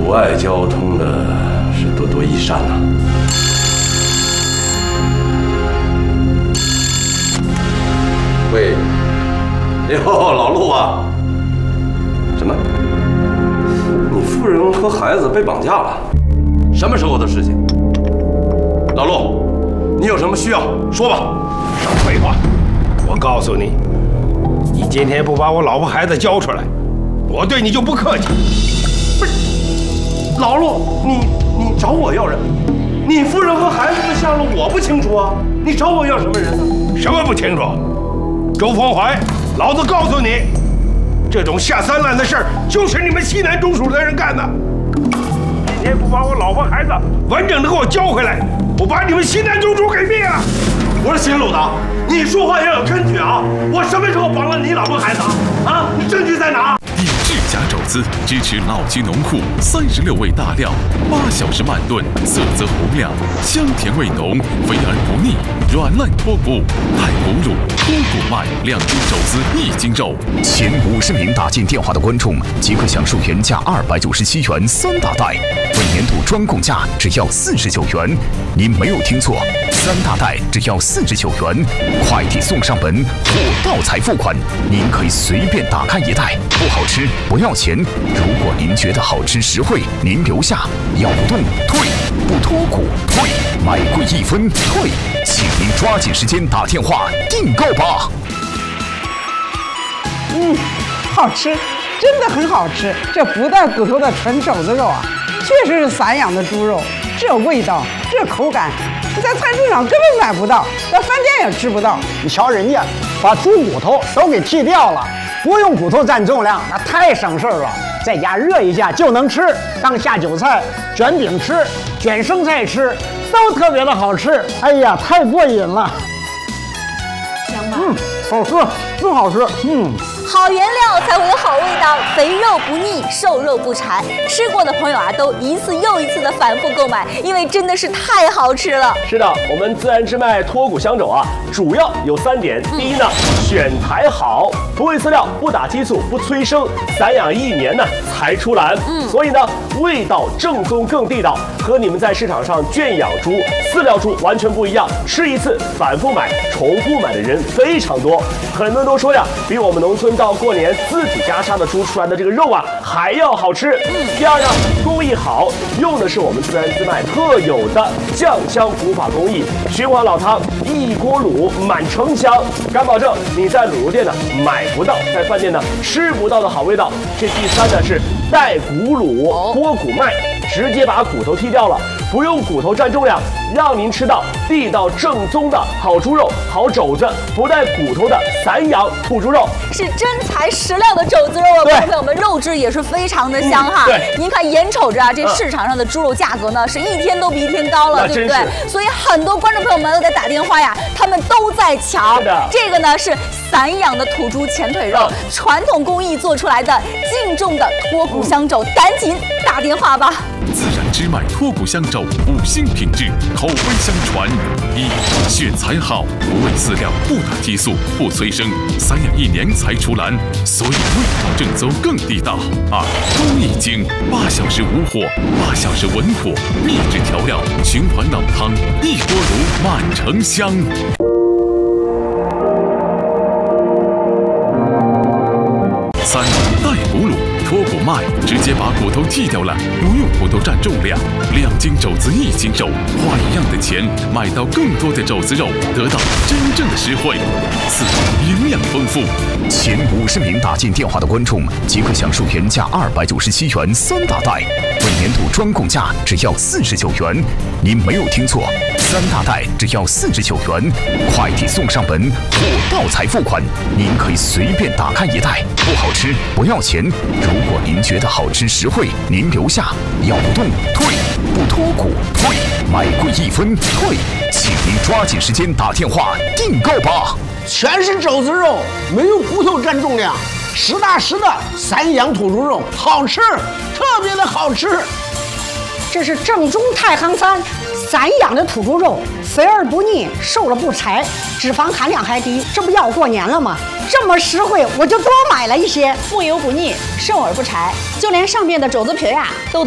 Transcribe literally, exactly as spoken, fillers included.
阻碍交通的是多多益善呐。喂，哟，老陆啊，什么？你夫人和孩子被绑架了？什么时候的事情？老陆，你有什么需要说吧。 废话，我告诉你，你今天不把我老婆孩子交出来，我对你就不客气。 不是，老陆，你你找我要人？你夫人和孩子的下落我不清楚啊，你找我要什么人呢？ 什么不清楚？周凤怀，老子告诉你，这种下三滥的事儿就是你们西南中署的人干的。今天不把我老婆孩子完整的给我交回来，我把你们西南中署给灭了！ 我是姓鲁的，你说话要有根据啊！我什么时候绑了你老婆孩子啊？啊，你证据在哪？ 抵制假走资，支持老鸡农户，三十六味大料，八小时慢炖，色泽红亮，香甜味浓，肥而不腻，软烂脱骨，太骨乳、脱骨麦两斤走资一斤肉。 前五十名打进电话的观众即可享受原价二百九十七元三大袋，本年度专供价只要四十九元。您没有听错，三大袋只要四十九元，快递送上门，货到才付款。您可以随便打开一袋，不好吃不要钱。如果您觉得好吃实惠，您留下，咬不动退，不脱骨退，买贵一分退，请您抓紧时间打电话订购吧。 嗯，好吃，真的很好吃。这不带骨头的纯肘子肉啊，确实是散养的猪肉，这味道，这口感，在菜市场根本买不到，在饭店也吃不到。 你瞧人家把猪骨头都给剔掉了，不用骨头占重量，那太省事儿了。在家热一下就能吃，当下酒菜、卷饼吃、卷生菜吃，都特别的好吃。哎呀，太过瘾了！ 香吗？ 嗯，好吃，真好吃。嗯。 好原料才会有好味道，肥肉不腻，瘦肉不柴。吃过的朋友啊，都一次又一次的反复购买，因为真的是太好吃了。 是的，我们自然之脉脱骨香肘啊，主要有三点。第一呢，选材好，不喂饲料，不打激素，不催生，散养一年呢才出栏。嗯，所以呢，味道正宗更地道，和你们在市场上圈养猪、饲料猪完全不一样。吃一次反复买、重复买的人非常多，很多人都说呀，比我们农村到过年自己家杀的猪出来的这个肉啊还要好吃。嗯，第二呢，工艺好，用的是我们自然自卖特有的酱香古法工艺，循环老汤，一锅卤满城香，敢保证你在卤肉店呢买不到，在饭店呢吃不到的好味道。这第三呢是带骨卤脱骨麦，直接把骨头剔掉了，不用骨头占重量，让您吃到地道正宗的好猪肉、好肘子，不带骨头的散养土猪肉， 是真材实料的肘子肉啊！观众朋友们，肉质也是非常的香哈。 嗯、对， 您看眼瞅着啊，这市场上的猪肉价格呢，是一天都比一天高了，对不对？所以很多观众朋友们都在打电话呀，他们都在抢。这个呢是散养的土猪前腿肉，嗯、传统工艺做出来的净重的脱骨香肘，赶紧打电话吧！ 自然之脉脱骨香肘，五星品质，口碑相传。一、选材好，不喂饲料，不打激素，不催生，散养一年才出栏，所以味道正宗更地道。二、工艺精，八小时无火，八小时文火，秘制调料，循环老汤，一锅卤满城香。三、带骨卤。脱骨麦，直接把骨头剔掉了，不用骨头占重量，两斤肘子一斤肉，花一样的钱买到更多的肘子肉，得到真正的实惠。四、营养丰富。 前五十名打进电话的观众即可享受原价二百九十七元三大袋，本年度专供价只要四十九元。您没有听错，三大袋只要四十九元，快递送上门，货到才付款。您可以随便打开一袋，不好吃不要钱。如果您觉得好吃实惠，您留下，咬不动退，不脱骨退，买贵一分退，请您抓紧时间打电话订购吧。 全是肘子肉，没有骨头占重量，实打实的散养土猪肉，好吃，特别的好吃。 这是正宗太行山散养的土猪肉，肥而不腻，瘦了不柴，脂肪含量还低，这不要过年了吗？这么实惠，我就多买了一些。 不油不腻，瘦而不柴，就连上面的肘子皮啊都。